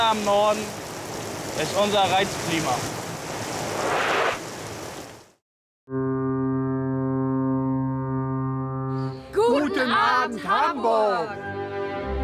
am Norden ist unser Reizklima. Guten Abend, Hamburg!